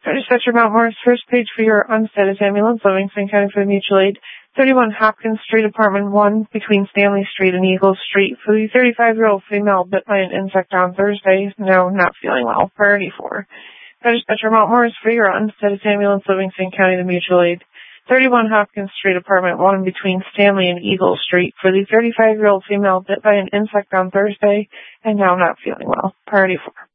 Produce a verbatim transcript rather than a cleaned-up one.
Dispatcher Mount Morris, first page for your unstatus ambulance, Livingston County for the Mutual Aid, thirty-one Hopkins Street, Apartment one, between Stanley Street and Eagle Street, for the thirty-five-year-old female bit by an insect on Thursday, now not feeling well, priority four. Dispatcher Mount Morris for your unstatus ambulance, Livingston County, the Mutual Aid, thirty-one Hopkins Street, Apartment one, between Stanley and Eagle Street, for the thirty-five-year-old female bit by an insect on Thursday, and now not feeling well, priority four.